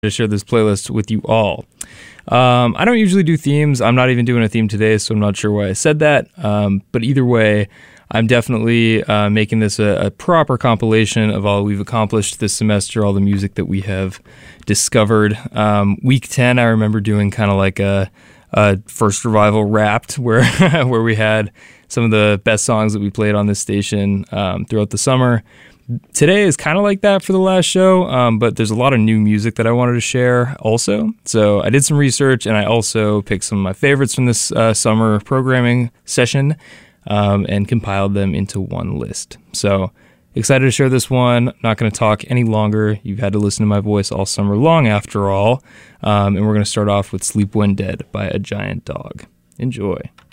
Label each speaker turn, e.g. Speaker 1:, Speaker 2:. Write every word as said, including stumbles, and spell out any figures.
Speaker 1: to share this playlist with you all. Um, I don't usually do themes. I'm not even doing a theme today, so I'm not sure why I said that. Um, but either way, I'm definitely uh, making this a, a proper compilation of all we've accomplished this semester, all the music that we have discovered. Um, week ten, I remember doing kind of like a, a First Revival Wrapped, where where we had some of the best songs that we played on this station um, throughout the summer. Today is kind of like that for the last show, um, but there's a lot of new music that I wanted to share also. So I did some research, and I also picked some of my favorites from this uh, summer programming session um, and compiled them into one list. So excited to share this one. I'm not going to talk any longer. You've had to listen to my voice all summer long after all. Um, and we're going to start off with Sleep When Dead by A Giant Dog. Enjoy.